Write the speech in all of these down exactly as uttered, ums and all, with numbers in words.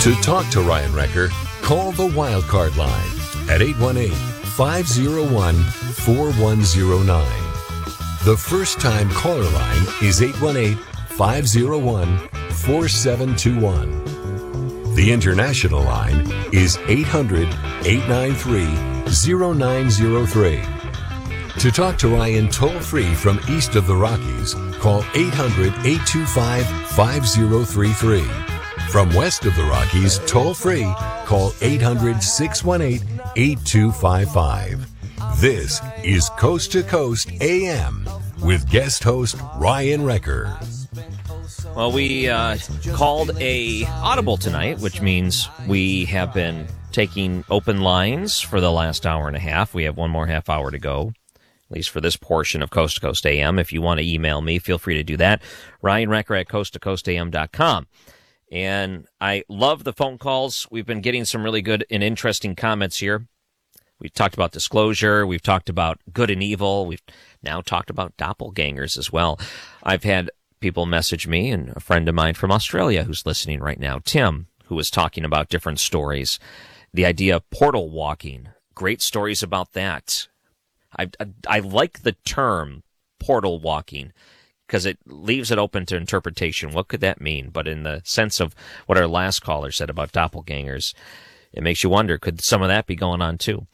To talk to Ryan Wrecker, call the Wildcard line at eight one eight, five oh one, four one oh nine. The first-time caller line is eight one eight, five oh one, four seven two one. The international line is eight hundred, eight nine three, oh nine oh three. To talk to Ryan toll-free from east of the Rockies, call eight hundred, eight two five, five oh three three. From west of the Rockies, toll-free, call eight hundred, six one eight, eight two five five. This is Coast to Coast A M with guest host Ryan Wrecker. Well, we uh, called a audible tonight, which means we have been taking open lines for the last hour and a half. We have one more half hour to go, at least for this portion of Coast to Coast A M. If you want to email me, feel free to do that. Ryan Wrecker at coast to coast a m dot com. And I love the phone calls. We've been getting some really good and interesting comments here. We've talked about disclosure. We've talked about good and evil. We've now talked about doppelgangers as well. I've had people message me, and a friend of mine from Australia who's listening right now, Tim, who was talking about different stories. The idea of portal walking. Great stories about that. I, I, I like the term portal walking, because it leaves it open to interpretation. What could that mean? But in the sense of what our last caller said about doppelgangers, it makes you wonder, could some of that be going on too?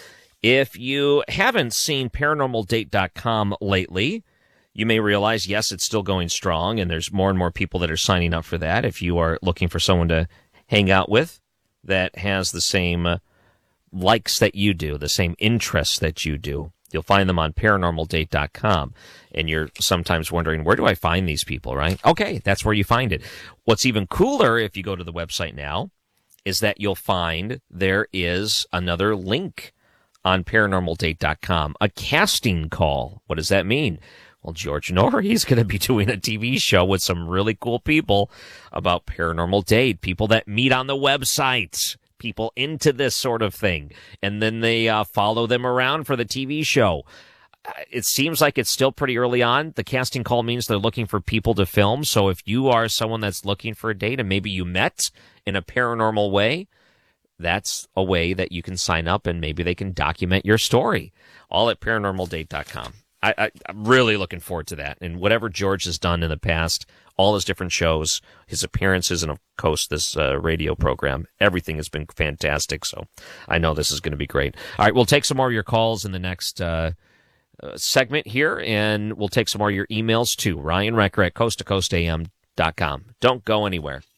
If you haven't seen paranormal date dot com lately, you may realize, yes, it's still going strong, and there's more and more people that are signing up for that. If you are looking for someone to hang out with that has the same uh, likes that you do, the same interests that you do, you'll find them on paranormal date dot com. And you're sometimes wondering, where do I find these people, right? Okay, that's where you find it. What's even cooler, if you go to the website now, is that you'll find there is another link on paranormal date dot com, a casting call. What does that mean? Well, George Norrie is going to be doing a T V show with some really cool people about paranormal date, people that meet on the website, people into this sort of thing, and then they uh, follow them around for the T V show. It seems like it's still pretty early on. The casting call means they're looking for people to film. So if you are someone that's looking for a date and maybe you met in a paranormal way, that's a way that you can sign up and maybe they can document your story. All at paranormal date dot com. I, I, I'm really looking forward to that. And whatever George has done in the past, all his different shows, his appearances, and of course this uh, radio program, everything has been fantastic. So I know this is going to be great. All right, we'll take some more of your calls in the next uh, uh, segment here, and we'll take some more of your emails too. Ryan Wrecker at coast to coast a m dot com. Don't go anywhere.